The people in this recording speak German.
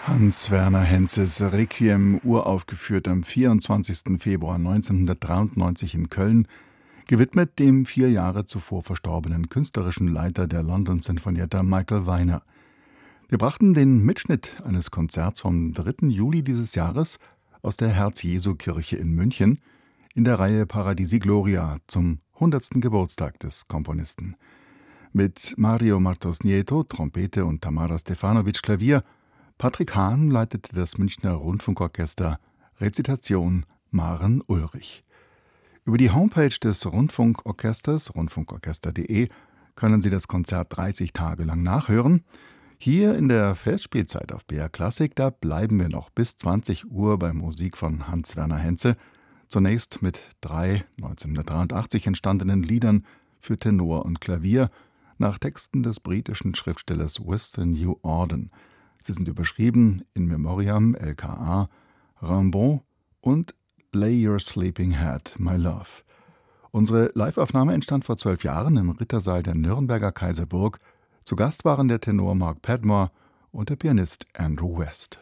Hans-Werner Henzes Requiem, uraufgeführt am 24. Februar 1993 in Köln, gewidmet dem 4 Jahre zuvor verstorbenen künstlerischen Leiter der London Sinfonietta Michael Weiner. Wir brachten den Mitschnitt eines Konzerts vom 3. Juli dieses Jahres aus der Herz-Jesu-Kirche in München in der Reihe Paradisi Gloria zum 100. Geburtstag des Komponisten. Mit Mario Martos Nieto, Trompete, und Tamara Stefanovic, Klavier. Patrick Hahn leitete das Münchner Rundfunkorchester, Rezitation Maren Ulrich. Über die Homepage des Rundfunkorchesters, rundfunkorchester.de, können Sie das Konzert 30 Tage lang nachhören. Hier in der Festspielzeit auf BR Klassik, da bleiben wir noch bis 20 Uhr bei Musik von Hans-Werner Henze. Zunächst mit 3 1983 entstandenen Liedern für Tenor und Klavier nach Texten des britischen Schriftstellers Winston New Auden. Sie sind überschrieben In Memoriam, LKA, Rimbaud und Lay Your Sleeping Head, My Love. Unsere Liveaufnahme entstand vor 12 Jahren im Rittersaal der Nürnberger Kaiserburg. Zu Gast waren der Tenor Mark Padmore und der Pianist Andrew West.